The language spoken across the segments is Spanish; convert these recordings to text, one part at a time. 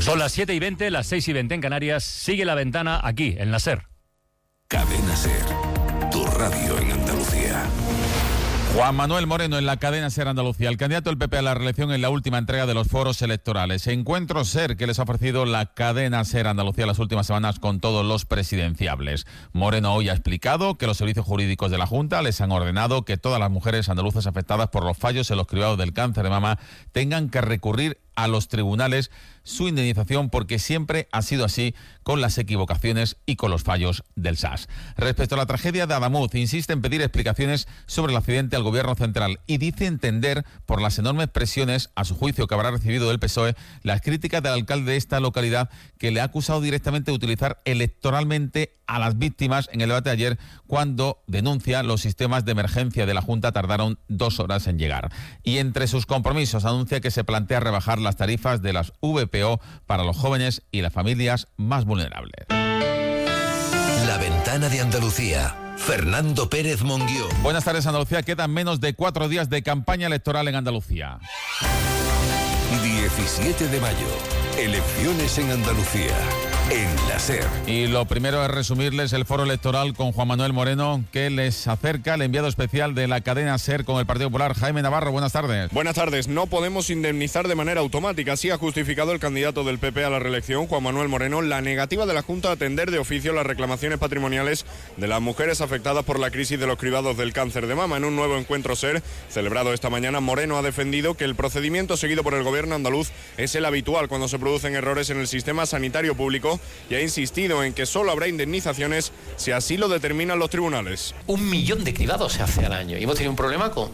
Son las 7:20, las 6:20 en Canarias. Sigue La Ventana aquí, en la SER. Cadena SER, tu radio en Andalucía. Juan Manuel Moreno en la cadena SER Andalucía, el candidato del PP a la reelección en la última entrega de los foros electorales. Encuentro SER que les ha ofrecido la cadena SER Andalucía las últimas semanas con todos los presidenciables. Moreno hoy ha explicado que los servicios jurídicos de la Junta les han ordenado que todas las mujeres andaluzas afectadas por los fallos en los cribados del cáncer de mama tengan que recurrir a los tribunales su indemnización, porque siempre ha sido así con las equivocaciones y con los fallos del SAS. Respecto a la tragedia de Adamuz, insiste en pedir explicaciones sobre el accidente al Gobierno central y dice entender, por las enormes presiones, a su juicio, que habrá recibido del PSOE, las críticas del alcalde de esta localidad, que le ha acusado directamente de utilizar electoralmente a las víctimas en el debate de ayer, cuando denuncia los sistemas de emergencia de la Junta tardaron 2 horas en llegar. Y entre sus compromisos anuncia que se plantea rebajar las tarifas de las VPO para los jóvenes y las familias más vulnerables. La Ventana de Andalucía. Fernando Pérez Monguió. Buenas tardes, Andalucía. Quedan menos de 4 días de campaña electoral en Andalucía. 17 de mayo. Elecciones en Andalucía. En la SER. Y lo primero es resumirles el foro electoral con Juan Manuel Moreno, que les acerca el enviado especial de la cadena SER con el Partido Popular. Jaime Navarro, buenas tardes. Buenas tardes. No podemos indemnizar de manera automática. Así ha justificado el candidato del PP a la reelección, Juan Manuel Moreno, la negativa de la Junta a atender de oficio las reclamaciones patrimoniales de las mujeres afectadas por la crisis de los cribados del cáncer de mama. En un nuevo encuentro SER, celebrado esta mañana, Moreno ha defendido que el procedimiento seguido por el gobierno andaluz es el habitual cuando se producen errores en el sistema sanitario público, y ha insistido en que solo habrá indemnizaciones si así lo determinan los tribunales. 1 millón de cribados se hace al año y hemos tenido un problema con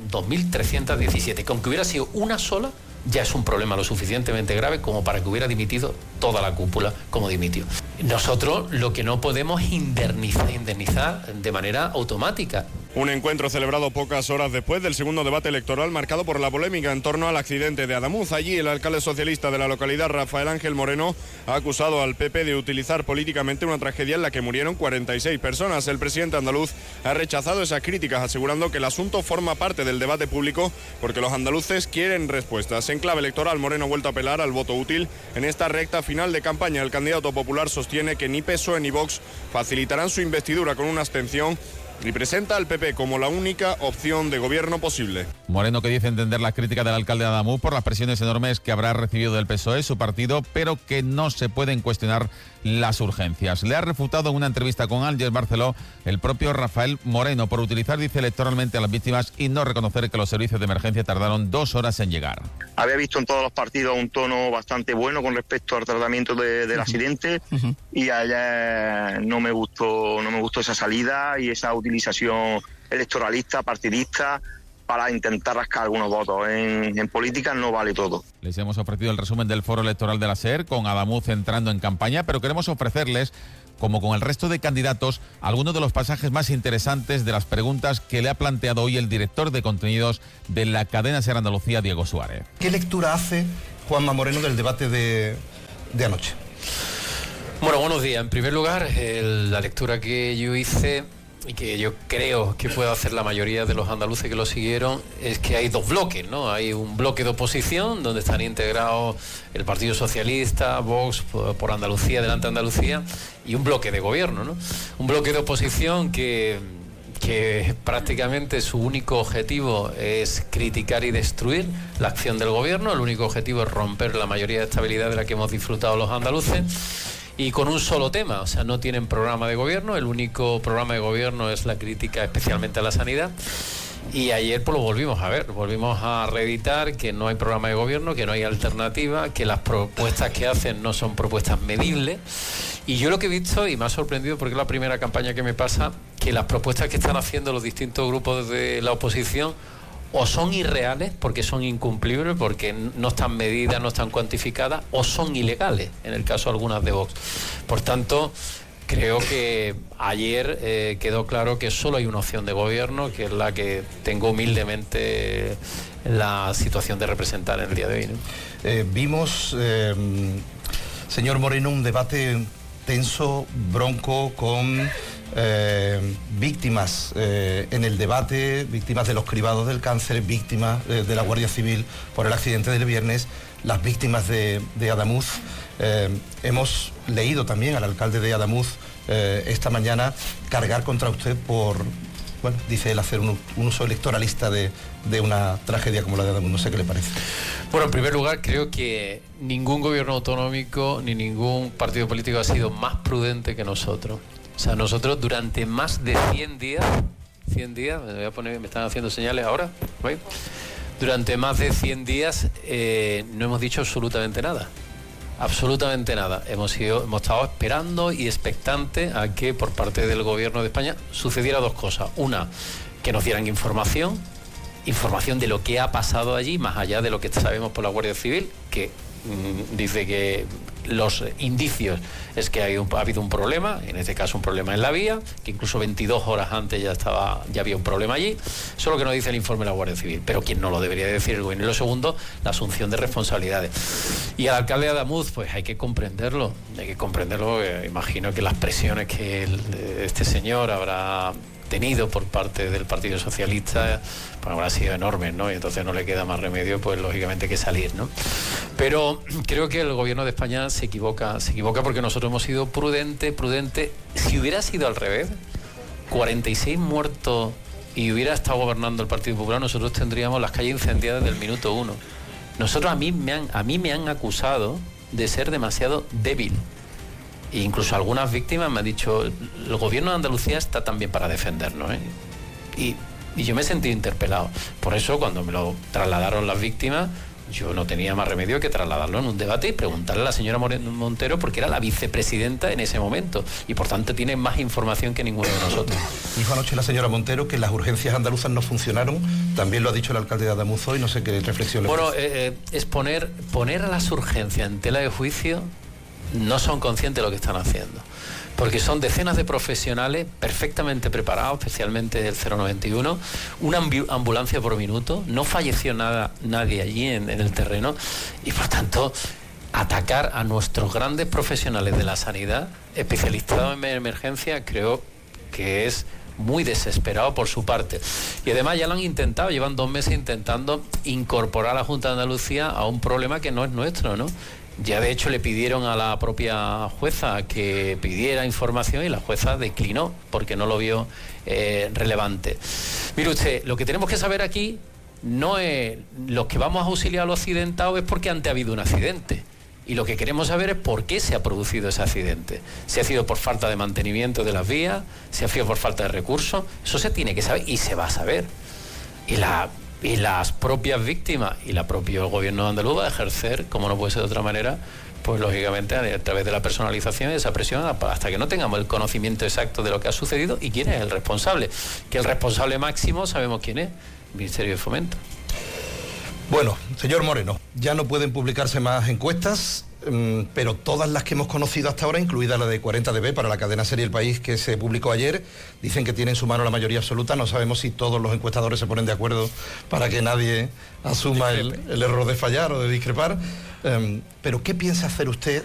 2.317, que aunque hubiera sido una sola, ya es un problema lo suficientemente grave como para que hubiera dimitido toda la cúpula como dimitió. Nosotros lo que no podemos es indemnizar de manera automática. Un encuentro celebrado pocas horas después del segundo debate electoral, marcado por la polémica en torno al accidente de Adamuz. Allí el alcalde socialista de la localidad, Rafael Ángel Moreno, ha acusado al PP de utilizar políticamente una tragedia en la que murieron 46 personas. El presidente andaluz ha rechazado esas críticas, asegurando que el asunto forma parte del debate público porque los andaluces quieren respuestas. En clave electoral, Moreno ha vuelto a apelar al voto útil. En esta recta final de campaña, el candidato popular sostiene que ni PSOE ni Vox facilitarán su investidura con una abstención, y presenta al PP como la única opción de gobierno posible. Moreno, que dice entender las críticas del alcalde de Adamuz por las presiones enormes que habrá recibido del PSOE, su partido, pero que no se pueden cuestionar las urgencias. Le ha refutado en una entrevista con Ángel Barceló el propio Rafael Moreno por utilizar, dice, electoralmente a las víctimas y no reconocer que los servicios de emergencia tardaron 2 horas en llegar. Había visto en todos los partidos un tono bastante bueno con respecto al tratamiento del accidente, y ayer no me gustó esa salida y esa utilización electoralista, partidista, para intentar rascar algunos votos. En política no vale todo. Les hemos ofrecido el resumen del foro electoral de la SER, con Adamuz entrando en campaña, pero queremos ofrecerles, como con el resto de candidatos, algunos de los pasajes más interesantes de las preguntas que le ha planteado hoy el director de contenidos de la cadena SER Andalucía, Diego Suárez. ¿Qué lectura hace Juanma Moreno del debate de anoche? Bueno, buenos días. En primer lugar, la lectura que yo hice y que yo creo que puede hacer la mayoría de los andaluces que lo siguieron es que hay 2 bloques, ¿no? Hay un bloque de oposición donde están integrados el Partido Socialista, Vox por Andalucía, Delante Andalucía, y un bloque de gobierno, ¿no? Un bloque de oposición que prácticamente su único objetivo es criticar y destruir la acción del gobierno. El único objetivo es romper la mayoría de estabilidad de la que hemos disfrutado los andaluces, y con un solo tema. O sea, no tienen programa de gobierno. El único programa de gobierno es la crítica especialmente a la sanidad. Y ayer pues lo volvimos a ver, volvimos a reeditar que no hay programa de gobierno, que no hay alternativa, que las propuestas que hacen no son propuestas medibles. Y yo lo que he visto, y me ha sorprendido porque es la primera campaña que me pasa, que las propuestas que están haciendo los distintos grupos de la oposición o son irreales porque son incumplibles, porque no están medidas, no están cuantificadas, o son ilegales, en el caso de algunas de Vox. Por tanto, creo que ayer quedó claro que solo hay una opción de gobierno, que es la que tengo humildemente la situación de representar en el día de hoy, ¿no? Vimos, señor Moreno, un debate tenso, bronco, con víctimas en el debate, víctimas de los cribados del cáncer, víctimas de la Guardia Civil por el accidente del viernes, las víctimas de Adamuz. Hemos leído también al alcalde de Adamuz esta mañana cargar contra usted por, bueno, dice él, hacer un uso electoralista de una tragedia como la de Adamuz. No sé qué le parece. Bueno, en primer lugar, creo que ningún gobierno autonómico ni ningún partido político ha sido más prudente que nosotros. O sea, nosotros durante más de 100 días, me voy a poner, me están haciendo señales ahora, ¿veis? Durante más de 100 días no hemos dicho absolutamente nada. Absolutamente nada. Hemos estado esperando y expectantes a que por parte del gobierno de España sucediera dos cosas. Una, que nos dieran información de lo que ha pasado allí, más allá de lo que sabemos por la Guardia Civil, que dice que los indicios es que ha habido un problema, en este caso un problema en la vía, que incluso 22 horas antes ya había un problema allí. Eso es lo que nos dice el informe de la Guardia Civil, pero quien no lo debería decir el gobierno. Y lo segundo, la asunción de responsabilidades. Y al alcalde de Adamuz, pues hay que comprenderlo, imagino que las presiones que este señor habrá tenido por parte del Partido Socialista, pues habrá sido enormes, ¿no? Y entonces no le queda más remedio, pues lógicamente, que salir, ¿no? Pero creo que el gobierno de España se equivoca porque nosotros hemos sido prudente. Si hubiera sido al revés, 46 muertos y hubiera estado gobernando el Partido Popular, nosotros tendríamos las calles incendiadas del minuto 1. A mí me han acusado de ser demasiado débil. E incluso algunas víctimas me han dicho, el gobierno de Andalucía está también para defendernos, ¿eh? Y yo me he sentido interpelado. Por eso, cuando me lo trasladaron las víctimas, yo no tenía más remedio que trasladarlo en un debate y preguntarle a la señora Montero, porque era la vicepresidenta en ese momento y por tanto tiene más información que ninguno de nosotros. Dijo anoche la señora Montero que las urgencias andaluzas no funcionaron. También lo ha dicho el alcalde de Adamuz hoy. No sé qué reflexión le hace. Es poner a las urgencias en tela de juicio. No son conscientes de lo que están haciendo, porque son decenas de profesionales perfectamente preparados, especialmente el 091, una ambulancia por minuto, no falleció nadie allí en el terreno, y por tanto atacar a nuestros grandes profesionales de la sanidad, especializados en emergencia, creo que es muy desesperado por su parte. Y además ya lo han intentado, llevan 2 meses intentando incorporar a la Junta de Andalucía a un problema que no es nuestro, ¿no? Ya de hecho le pidieron a la propia jueza que pidiera información y la jueza declinó porque no lo vio relevante. Mire usted, lo que tenemos que saber aquí no es los que vamos a auxiliar a los accidentados, es porque antes ha habido un accidente. Y lo que queremos saber es por qué se ha producido ese accidente. Si ha sido por falta de mantenimiento de las vías, si ha sido por falta de recursos, eso se tiene que saber y se va a saber. Y las propias víctimas y el propio gobierno andaluz va a ejercer, como no puede ser de otra manera, pues lógicamente a través de la personalización y esa presión hasta que no tengamos el conocimiento exacto de lo que ha sucedido y quién es el responsable. Que el responsable máximo sabemos quién es, el Ministerio de Fomento. Bueno, señor Moreno, ya no pueden publicarse más encuestas, pero todas las que hemos conocido hasta ahora, incluida la de 40dB para la cadena Serie El País que se publicó ayer, dicen que tiene en su mano la mayoría absoluta. No sabemos si todos los encuestadores se ponen de acuerdo para que nadie asuma el error de fallar o de discrepar. Pero ¿qué piensa hacer usted